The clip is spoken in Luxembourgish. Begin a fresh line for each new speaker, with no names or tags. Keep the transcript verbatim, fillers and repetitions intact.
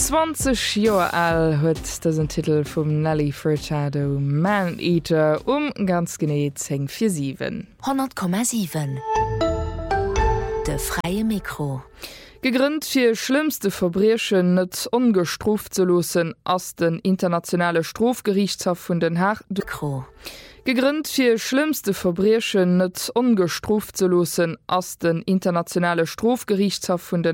zwanzig Joer all huet dësen Titel vum Nelly Furtado Man-Eater um ganz genéet zeng fir sieben.
hundert Komma sieben De freie Mikro.
Gegrünnt fir schlimmste Verbriechen net ungestruft ze losen ass den internationale Strofgerichtshof vun den Haag
Mikro.
Gegrünnt fir schlimmste Verbriechen net ungestruft ze losen ass den internationale Strofgerichtshof vun den